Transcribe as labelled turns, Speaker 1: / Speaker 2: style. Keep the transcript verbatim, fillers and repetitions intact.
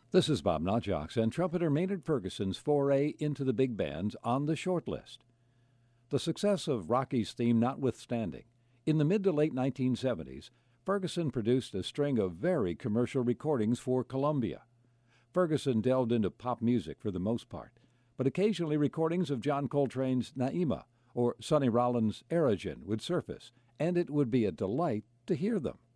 Speaker 1: This is Bob Notjoks and trumpeter Maynard Ferguson's foray into the big bands on the short list. The success of Rocky's theme notwithstanding, in the mid to late nineteen seventies, Ferguson produced a string of very commercial recordings for Columbia. Ferguson delved into pop music for the most part, but occasionally recordings of John Coltrane's Naima or Sonny Rollins' Aerogen would surface, and it would be a delight to hear them.